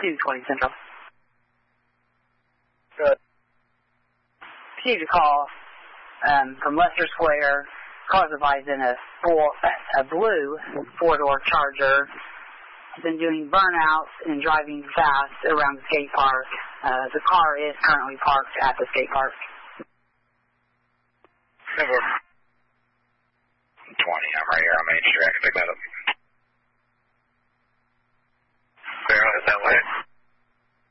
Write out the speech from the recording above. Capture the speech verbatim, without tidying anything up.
two twenty Central. Good. Received a call um, from Lester Square, classified in a, four, a blue four-door Charger. He's been doing burnouts and driving fast around the skate park. Uh, the car is currently parked at the skate park. Number twenty, I'm right here on Main Street. I can pick that up. Fair, is that way?